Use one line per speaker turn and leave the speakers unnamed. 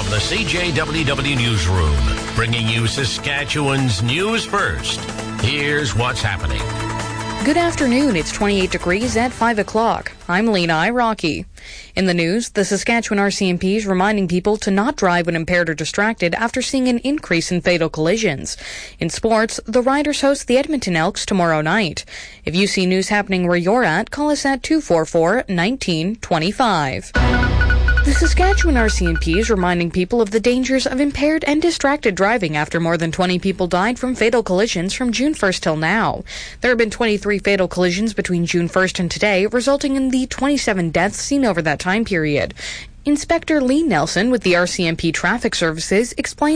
the CJWW Newsroom, bringing you Saskatchewan's news first. Here's what's happening.
Good afternoon. It's 28 degrees at 5 o'clock. I'm Lena Iraqi. In the news, the Saskatchewan RCMP is reminding people to not drive when impaired or distracted after seeing an increase in fatal collisions. In sports, the Riders host the Edmonton Elks tomorrow night. If you see news happening where you're at, call us at 244-1925. The Saskatchewan RCMP is reminding people of the dangers of impaired and distracted driving after more than 20 people died from fatal collisions from June 1st till now. There have been 23 fatal collisions between June 1st and today, resulting in the 27 deaths seen over that time period. Inspector Lee Nelson with the RCMP Traffic Services explains